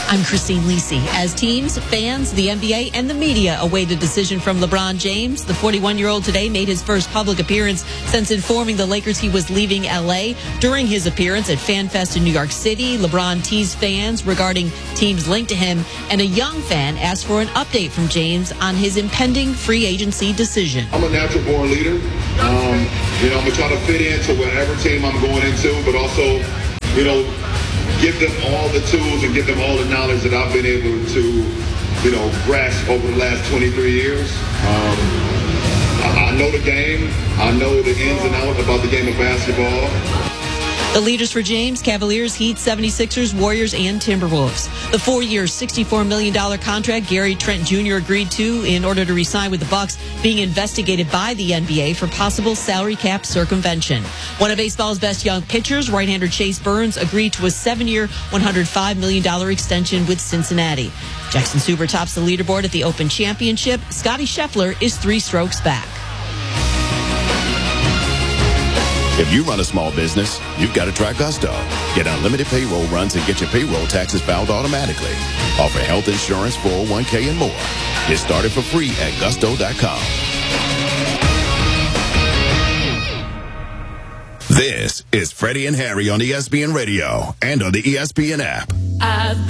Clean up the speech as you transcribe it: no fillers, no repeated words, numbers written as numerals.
I'm Christine Lisi. As teams, fans, the NBA, and the media await a decision from LeBron James, the 41-year-old today made his first public appearance since informing the Lakers he was leaving L.A. During his appearance at FanFest in New York City, LeBron teased fans regarding teams linked to him, and a young fan asked for an update from James on his impending free agency decision. I'm a natural-born leader. I'm going to try to fit into whatever team I'm going into, but also, give them all the tools and give them all the knowledge that I've been able to, grasp over the last 23 years. I know the game. I know the ins and outs about the game of basketball. The leaders for James: Cavaliers, Heat, 76ers, Warriors, and Timberwolves. The 4-year, $64 million contract Gary Trent Jr. agreed to in order to re-sign with the Bucks being investigated by the NBA for possible salary cap circumvention. One of baseball's best young pitchers, right-hander Chase Burns, agreed to a 7-year, $105 million extension with Cincinnati. Jackson Suber tops the leaderboard at the Open Championship. Scotty Scheffler is 3 strokes back. If you run a small business, you've got to try Gusto. Get unlimited payroll runs and get your payroll taxes filed automatically. Offer health insurance, 401k, and more. Get started for free at gusto.com. This is Freddie and Harry on ESPN Radio and on the ESPN app.